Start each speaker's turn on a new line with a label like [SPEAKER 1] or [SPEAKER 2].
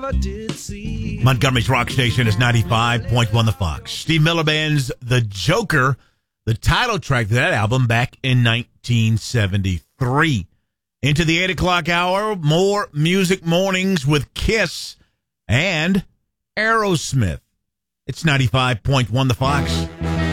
[SPEAKER 1] never did see.
[SPEAKER 2] Montgomery's rock station is 95.1 The Fox. Steve Miller Band's The Joker, the title track to that album back in 1973. Into the 8 o'clock hour, more Music Mornings with Kiss and Aerosmith. It's 95.1 The Fox.